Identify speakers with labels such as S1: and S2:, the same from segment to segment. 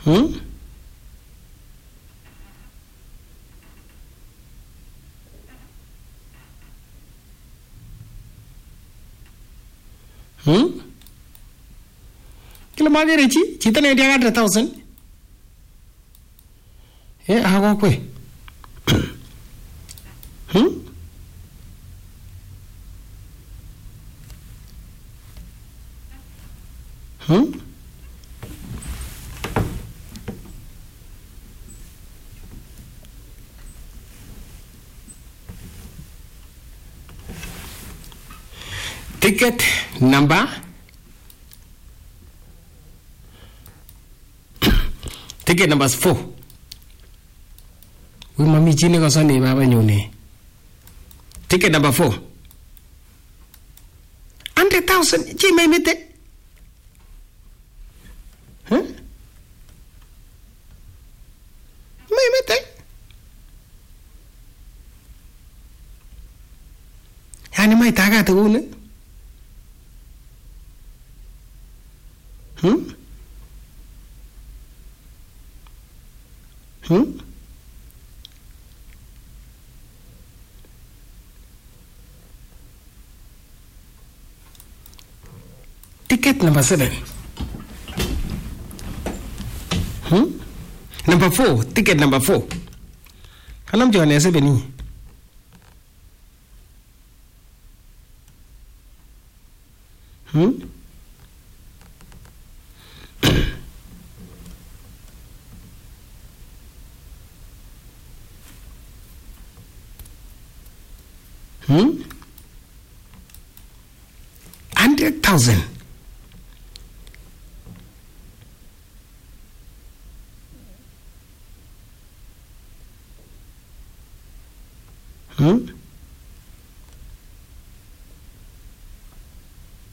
S1: Hmm? Kila magere chi chito ne ndia 100,000. Hawa kwe. Ticket number ticket number 4. We mami chini ko sani baba nyune. Ticket number 4. 100,000 chi mai mete. Mai mete. Yani mai taga to ne. Ticket number 7. Number 4. Ticket number 4. Kanam jone 7 ni. $100,000.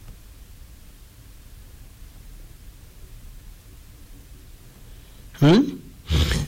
S1: Hmm?